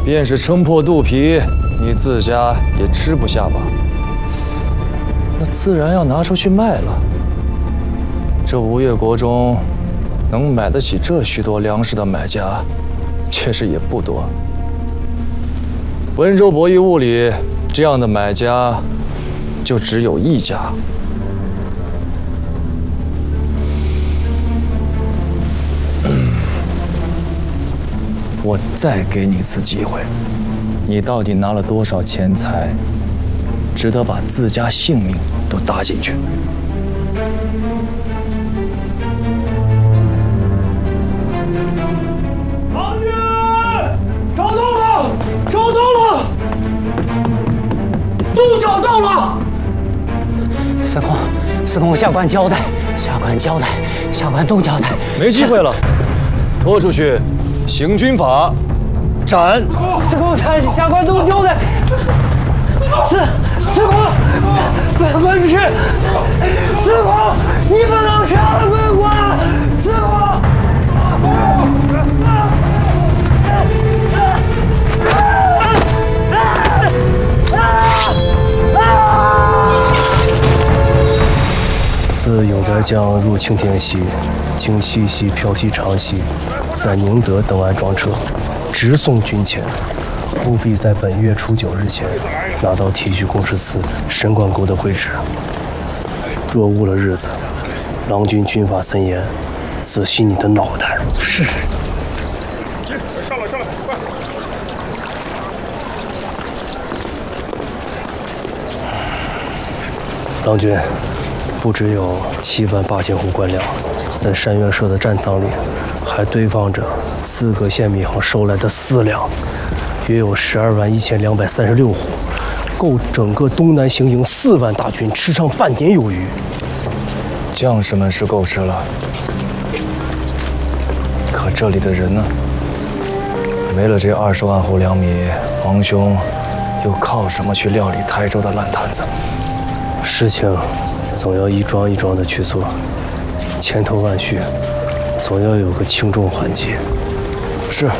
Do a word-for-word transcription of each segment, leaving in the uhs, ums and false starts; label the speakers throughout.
Speaker 1: 便是撑破肚皮，你自家也吃不下吧？那自然要拿出去卖了。这吴越国中，能买得起这许多粮食的买家，确实也不多。温州博弈物里，这样的买家，就只有一家。 我再给你一次机会，你到底拿了多少钱财，值得把自家性命都搭进去？
Speaker 2: 郎君，找到了，找到了，都找到了。
Speaker 3: 司空，司空，下官交代，下官交代，下官都交代。
Speaker 1: 没机会了，拖出去。 行军法，斩！
Speaker 3: 司空，下官都交代。司司空，本官是司空，你不能杀了本官！司空。
Speaker 4: 自永德江入青田溪，经西溪漂西长溪，在宁德登岸装车，直送军前。务必在本月初九日前拿到提举公事司神官沟的会旨。若误了日子，郎君军法森严，仔细你的脑袋。
Speaker 3: 是。
Speaker 2: 上来，上来，快！
Speaker 4: 郎君。 不只有七万八千户官粮，在山岳社的战仓里，还堆放着四个县米行收来的私粮，约有十二万一千两百三十六户，够整个东南行营四万大军吃上半年有余。
Speaker 1: 将士们是够吃了，可这里的人呢？没了这二十万户粮米，王兄又靠什么去料理台州的烂摊子？
Speaker 4: 事情。 总要一桩一桩的去做，千头万绪，总要有个轻重缓急。
Speaker 1: 是，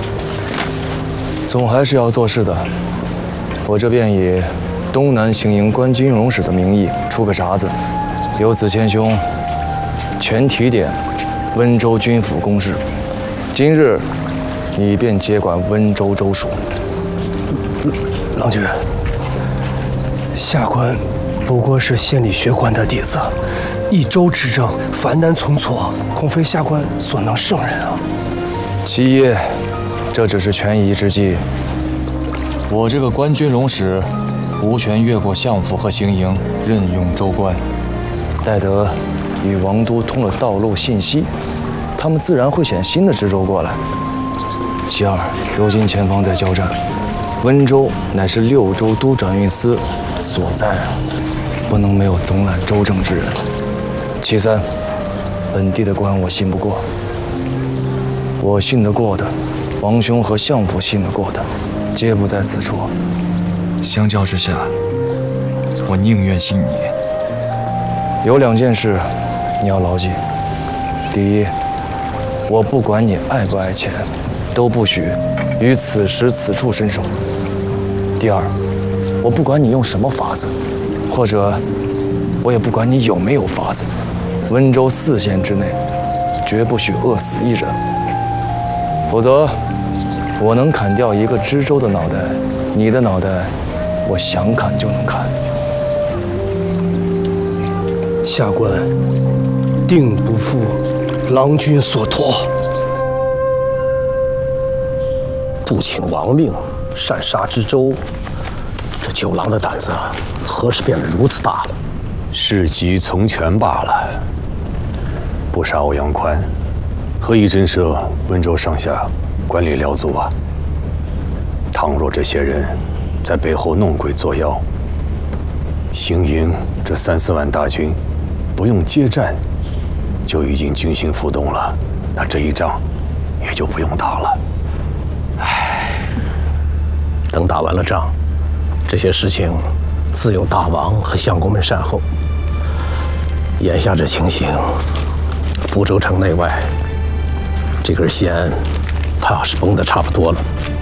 Speaker 1: 总还是要做事的。我这便以东南行营官军容使的名义出个札子，由子谦兄全提点温州军府公事。今日你便接管温州州署。
Speaker 4: 郎君，下官。 不过是县里学官的弟子，一州之政，繁难从错，恐非下官所能胜任啊。
Speaker 1: 七爷，这只是权宜之计。我这个官军容使，无权越过相府和行营任用州官。待得与王都通了道路信息，他们自然会选新的知州过来。其二，如今前方在交战，温州乃是六州都转运司所在啊。 不能没有总揽州政之人。其三，本地的官我信不过，我信得过的，王兄和相府信得过的，皆不在此处。相较之下，我宁愿信你。有两件事，你要牢记。第一，我不管你爱不爱钱，都不许于此时此处伸手。第二，我不管你用什么法子。 或者，我也不管你有没有法子，温州四县之内，绝不许饿死一人。否则，我能砍掉一个知州的脑袋，你的脑袋，我想砍就能砍。
Speaker 4: 下官定不负郎君所托。
Speaker 5: 不请王命，擅杀知州，这九郎的胆子。 何时变得如此大了？
Speaker 6: 事急从权罢了。不杀欧阳宽，何以震慑温州上下管理辽族啊？倘若这些人在背后弄鬼作妖，行营这三四万大军不用接战，就已经军心浮动了，那这一仗也就不用打了。
Speaker 5: 唉，等打完了仗，这些事情。 自有大王和相公们善后。眼下这情形，福州城内外这根弦，怕是绷得差不多了。